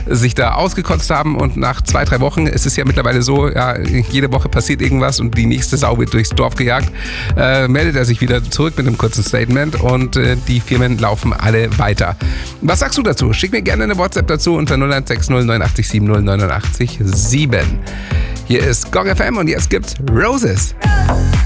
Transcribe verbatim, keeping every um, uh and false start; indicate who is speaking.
Speaker 1: sich da ausgekotzt haben und nach zwei, drei Wochen, es ist ja mittlerweile so, ja, jede Woche passiert irgendwas und die nächste Sau wird durchs Dorf gejagt, äh, meldet er sich wieder zurück mit einem kurzen Statement und äh, die Firmen laufen alle weiter. Was sagst du dazu? Schick mir gerne eine WhatsApp dazu unter null eins sechs null neun acht sieben null neun acht sieben. Hier ist Gong F M und jetzt gibt's Roses.